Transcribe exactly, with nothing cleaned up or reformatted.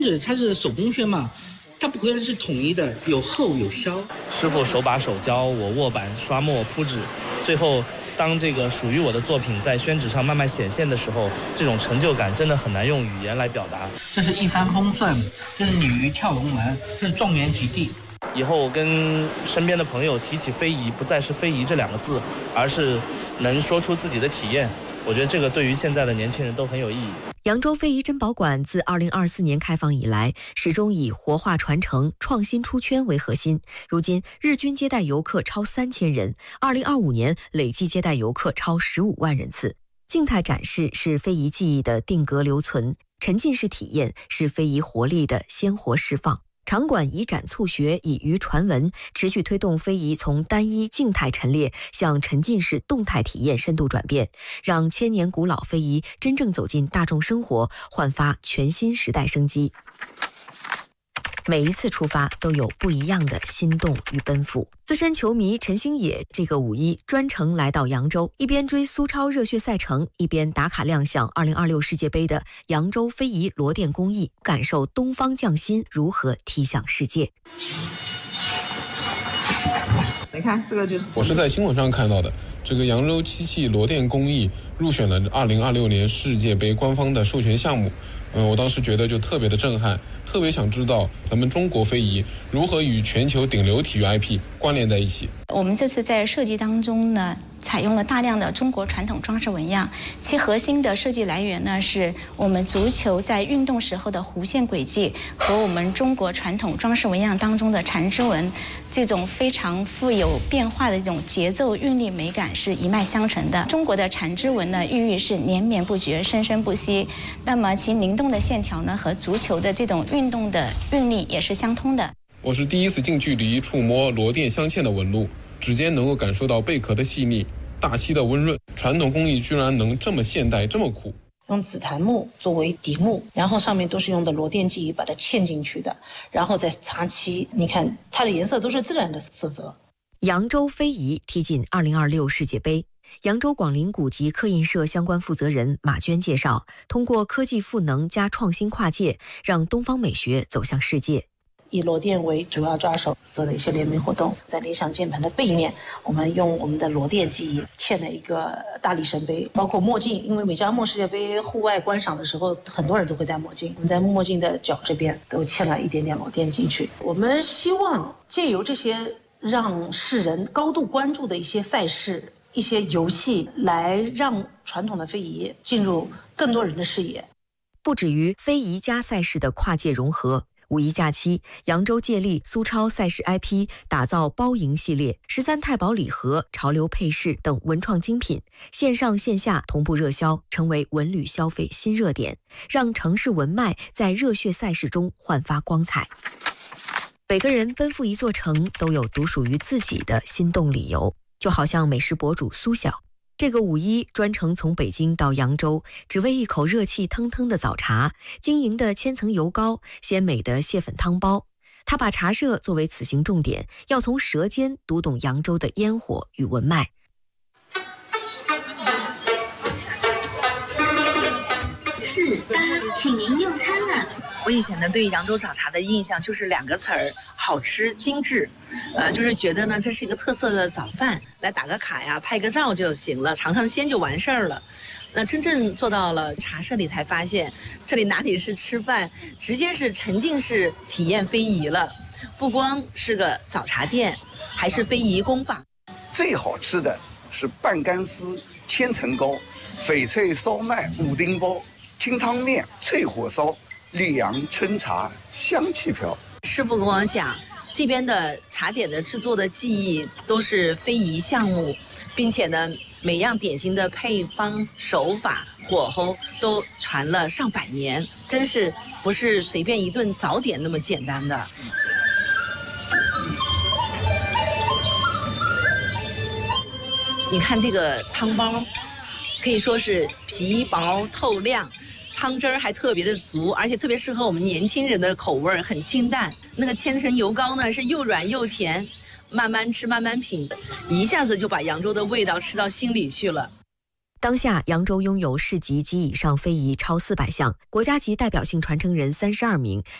是它是手工宣嘛，它不会是统一的，有厚有削。 师傅手把手教我握板、刷墨、铺纸，最后当这个属于我的作品在宣纸上慢慢显现的时候，这种成就感真的很难用语言来表达。 这是一帆风顺，这是鲤鱼跳龙门，这是状元及第。 以后我跟身边的朋友提起非遗，不再是非遗这两个字，而是能说出自己的体验。我觉得这个对于现在的年轻人都很有意义。 扬州非遗珍宝馆自二零二四年开放以来，始终以活化传承、创新出圈为核心。如今，日均接待游客超三千人，二零二五年累计接待游客超十五万人次。静态展示是非遗技艺的定格留存，沉浸式体验是非遗活力的鲜活释放。场馆以展促学，以渔传文，持续推动非遗从单一静态陈列向沉浸式动态体验深度转变，让千年古老非遗真正走进大众生活，焕发全新时代生机。每一次出发都有不一样的心动与奔赴。资深球迷陈星野这个五一专程来到扬州，一边追苏超热血赛程，一边打卡亮相二零二六世界杯的扬州非遗罗店工艺，感受东方匠心如何踢向世界。 你看这个就是我是在新闻上看到的，这个扬州漆器罗店工艺入选了二零二六年世界杯官方的授权项目。嗯，我当时觉得就特别的震撼，特别想知道咱们中国非遗如何与全球顶流体育 I P 关联在一起。 我们这次在设计当中呢，采用了大量的中国传统装饰纹样，其核心的设计来源呢，是我们足球在运动时候的弧线轨迹和我们中国传统装饰纹样当中的缠枝纹，这种非常富有变化的一种节奏韵律美感是一脉相承的。中国的缠枝纹呢，寓意是连绵不绝、生生不息，那么其灵动的线条呢，和足球的这种运动的韵律也是相通的。 我是第一次近距离触摸罗店镶嵌的纹路，指尖能够感受到贝壳的细腻，大漆的温润，传统工艺居然能这么现代，这么酷。 用紫檀木作为底木，然后上面都是用的罗店技艺把它嵌进去的，然后再擦漆，你看它的颜色都是自然的色泽。 扬州非遗踢进二零二六世界杯。扬州广陵古籍刻印社相关负责人马娟介绍，通过科技赋能加创新跨界，让东方美学走向世界。 以罗店为主要抓手做的一些联名活动，在理想键盘的背面，我们用我们的罗店技艺嵌了一个大力神杯，包括墨镜，因为美加墨世界杯户外观赏的时候，很多人都会戴墨镜，我们在墨镜的角这边都嵌了一点点罗店进去。我们希望借由这些让世人高度关注的一些赛事、一些游戏，来让传统的非遗进入更多人的视野。 不止于非遗加赛事的跨界融合，五一假期，扬州借力苏超赛事 I P 打造包赢系列、十三太保礼盒、潮流配饰等文创精品，线上线下同步热销，成为文旅消费新热点，让城市文脉在热血赛事中焕发光彩。每个人奔赴一座城，都有独属于自己的心动理由，就好像美食博主苏晓。这个五一专程从北京到扬州，只为一口热气腾腾的早茶，晶莹的千层油糕，鲜美的蟹粉汤包。他把茶社作为此行重点，要从舌尖读懂扬州的烟火与文脉。 四八，请您用餐了。 我以前呢对扬州早茶的印象就是两个词儿：好吃、精致。呃，就是觉得呢这是一个特色的早饭，来打个卡呀，拍个照就行了，尝尝鲜就完事儿了。那真正做到了茶社里，才发现这里哪里是吃饭，直接是沉浸式体验非遗了。不光是个早茶店，还是非遗工坊。 最好吃的是半干丝、千层糕、翡翠烧麦、五丁包、清汤面、脆火烧、绿杨春茶，香气飘。 师傅跟我讲，这边的茶点的制作的技艺都是非遗项目，并且呢，每样点心的配方、手法、火候都传了上百年，真是不是随便一顿早点那么简单的。你看这个汤包，可以说是皮薄透亮，汤汁儿还特别的足，而且特别适合我们年轻人的口味，很清淡。那个千层油糕呢，是又软又甜，慢慢吃慢慢品，一下子就把扬州的味道吃到心里去了。 当下，扬州拥有市级及以上非遗超四百项，国家级代表性传承人三十二名，